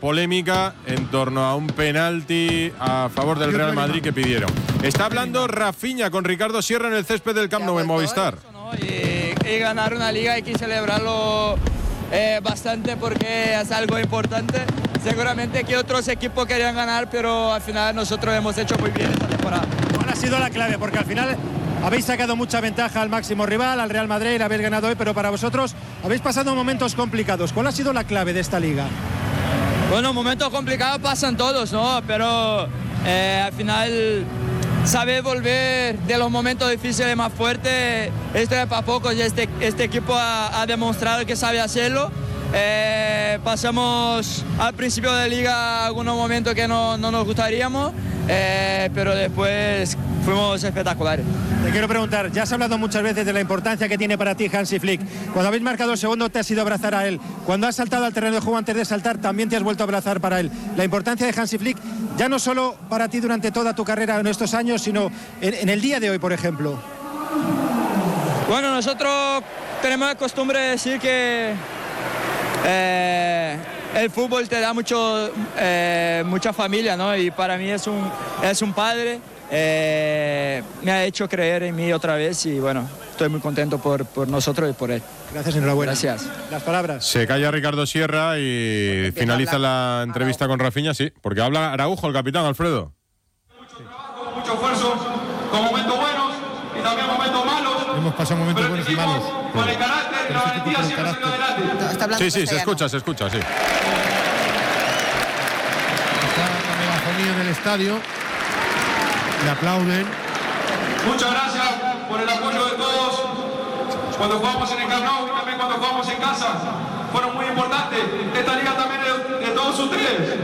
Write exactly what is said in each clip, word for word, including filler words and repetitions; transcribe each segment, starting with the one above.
polémica en torno a un penalti a favor del Real Madrid que pidieron. Está hablando Rafinha con Ricardo Sierra en el césped del Camp Nou en Movistar. Eso, ¿no? y, y ganar una liga hay que celebrarlo eh, bastante porque es algo importante. Seguramente que otros equipos querían ganar, pero al final nosotros hemos hecho muy bien esta temporada. ¿Cuál ha sido la clave? Porque al final habéis sacado mucha ventaja al máximo rival, al Real Madrid, habéis ganado hoy, pero para vosotros habéis pasado momentos complicados. ¿Cuál ha sido la clave de esta liga? Bueno, momentos complicados pasan todos, ¿no? Pero eh, al final saber volver de los momentos difíciles más fuertes, esto es para pocos y este, este equipo ha, ha demostrado que sabe hacerlo. Eh, pasamos al principio de liga algunos momentos que no, no nos gustaríamos, eh, pero después fuimos espectaculares. Te quiero preguntar, ya has hablado muchas veces de la importancia que tiene para ti Hansi Flick. Cuando habéis marcado el segundo te has ido a abrazar a él. Cuando has saltado al terreno de juego antes de saltar también te has vuelto a abrazar para él. La importancia de Hansi Flick, ya no solo para ti durante toda tu carrera en estos años, sino en, en el día de hoy, por ejemplo. Bueno, nosotros tenemos la costumbre de decir que Eh, el fútbol te da mucho, eh, mucha familia, ¿no? Y para mí es un, es un padre, eh, me ha hecho creer en mí otra vez y bueno, estoy muy contento por, por nosotros y por él. Gracias, enhorabuena. Gracias. Las palabras. Se calla Ricardo Sierra y finaliza la entrevista con Rafinha, sí, porque habla Araujo, el capitán, Alfredo. Mucho trabajo, mucho esfuerzo, con momentos buenos y también momentos malos. Hemos pasado momentos buenos y malos. Con el carácter y la valentía siempre salió adelante. Sí, sí, se escucha, se escucha, sí. Está la megafonía en el estadio. Le aplauden. Muchas gracias por el apoyo de todos. Cuando jugamos en el Camp Nou y también cuando jugamos en casa, fueron muy importantes. Esta liga también es de, de todos ustedes.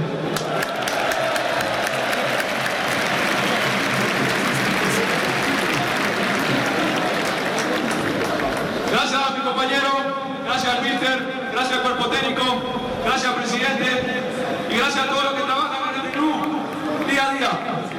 Gracias a mi compañero, gracias al míster, gracias al cuerpo técnico, gracias al presidente y gracias a todos los que trabajan en el club día a día.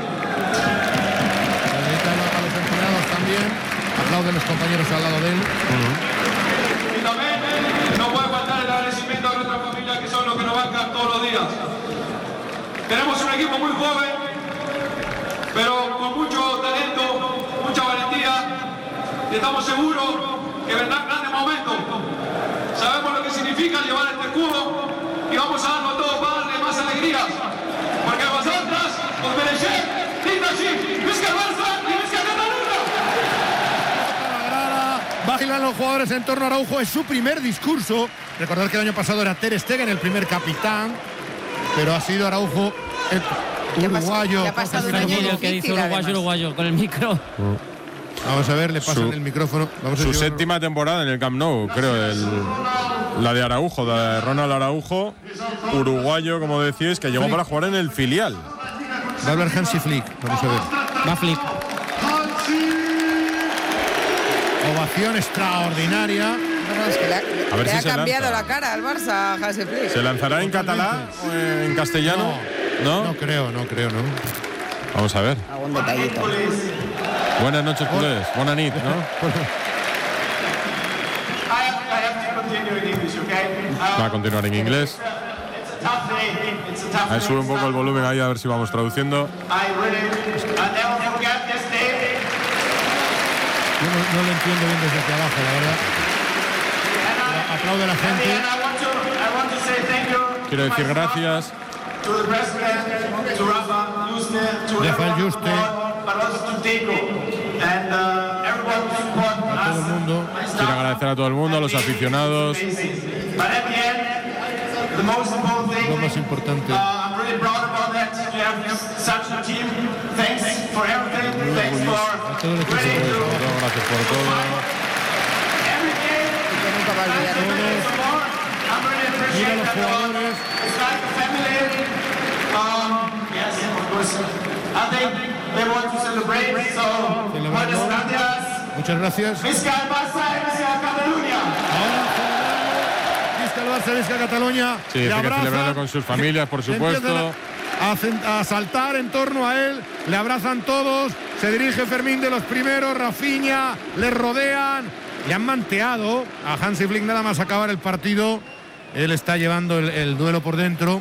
A los entrenadores también. Aplauden los compañeros al lado de él. Uh-huh. Y también no puede faltar el agradecimiento a nuestra familia que son los que nos bancan todos los días. Tenemos un equipo muy joven, pero con mucho talento, mucha valentía y estamos seguros que vendrán grandes momentos. Sabemos lo que significa llevar este escudo y vamos a darlo todo para darle más alegrías. Porque vosotras os merecéis. Dice así, ¡Visca el Barça y Visca Cataluña! Bailan los jugadores en torno a Araujo, es su primer discurso. Recordad que el año pasado era Ter Stegen el primer capitán, pero ha sido Araujo el uruguayo. Ya ha pasado un año el que dice uruguayo, uruguayo, con el micro. Vamos a ver, le pasan su, el micrófono. Vamos a su ver, séptima yo... temporada en el Camp Nou, creo, el, la de Araujo, la de Ronald Araujo, uruguayo, como decís, que llegó Flick. para jugar en el filial. Va a hablar Hansi Flick, vamos a ver. Va Flick. Ovación extraordinaria. No, es que le ha, A ver le si ha se cambiado lanza. la cara al Barça, Hansi Flick. ¿Se lanzará en catalán o en castellano? No, ¿No? no creo, no creo, no. Vamos a ver. Algún detallito. Buenas noches, culés. Buena nit, ¿no? Va a continuar en inglés. A ver, sube un poco el volumen ahí a ver si vamos traduciendo. Yo no, no lo entiendo bien desde aquí abajo, la verdad. Pero aplaude a la gente. Quiero decir gracias. Rafael Juste. A todo el mundo. Quiero agradecer a todo el mundo, a los aficionados. Lo más importante. A todo el equipo. Gracias por todo. Nunca va a olvidar. Mira a los jugadores. Muchas gracias. Visca el Barça y Visca Cataluña. Ahora Visca el Barça, Visca Cataluña. Sí, dice que celebrarlo con sus familias, por supuesto. A, a saltar en torno a él, le abrazan todos, se dirige Fermín de los primeros, Rafinha, le rodean, le han manteado a Hansi Flick nada más acabar el partido. Él está llevando el, el duelo por dentro.